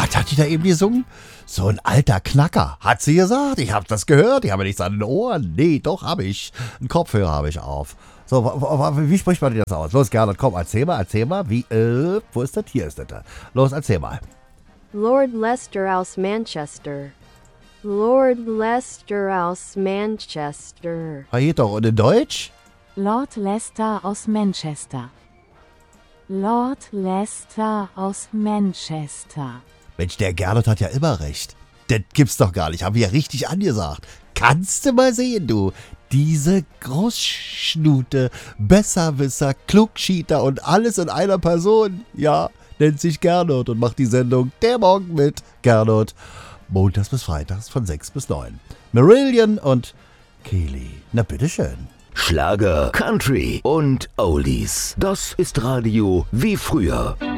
Was hat die da eben gesungen? So ein alter Knacker. Hat sie gesagt? Ich hab das gehört. Ich habe nichts an den Ohren. Nee, doch, hab ich. Einen Kopfhörer habe ich auf. So, wie spricht man das aus? Los, Gernot, komm, erzähl mal. Wie, wo ist das? Hier ist das. Los, erzähl mal. Lord Leicester aus Manchester. Lord Leicester aus Manchester. Geht doch. Und in Deutsch? Lord Leicester aus Manchester. Lord Leicester aus Manchester. Mensch, der Gernot hat ja immer recht. Das gibt's doch gar nicht. Haben wir ja richtig angesagt. Kannst du mal sehen, du. Diese Großschnute, Besserwisser, Klugschieter und alles in einer Person. Ja, nennt sich Gernot und macht die Sendung Der Morgen mit Gernot. Montags bis freitags von 6 bis 9. Marillion und Keely. Na bitteschön. Schlager, Country und Oldies. Das ist Radio wie früher.